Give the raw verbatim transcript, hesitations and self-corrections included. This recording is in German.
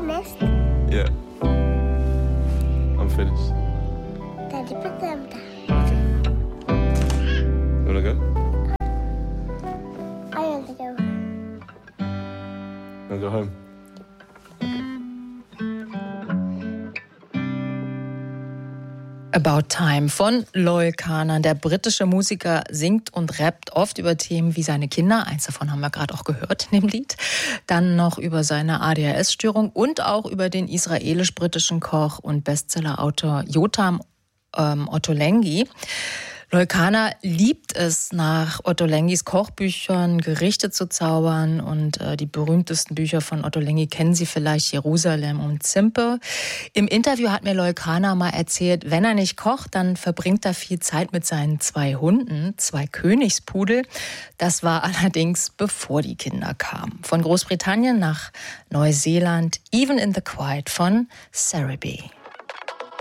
finished? Yeah. I'm finished. Daddy, put them down. Okay. You wanna go? I want to go. Wanna go home? About Time von Loyle Carner. Der britische Musiker singt und rappt oft über Themen wie seine Kinder. Eins davon haben wir gerade auch gehört in dem Lied. Dann noch über seine A D H S-Störung und auch über den israelisch-britischen Koch und Bestsellerautor Yotam ähm, Ottolenghi. Loyle Carner liebt es, nach Ottolenghis Kochbüchern Gerichte zu zaubern. Und äh, die berühmtesten Bücher von Ottolenghi kennen Sie vielleicht, Jerusalem und Zimpe. Im Interview hat mir Loyle Carner mal erzählt, wenn er nicht kocht, dann verbringt er viel Zeit mit seinen zwei Hunden, zwei Königspudel. Das war allerdings bevor die Kinder kamen. Von Großbritannien nach Neuseeland, Even in the Quiet von Sarah B.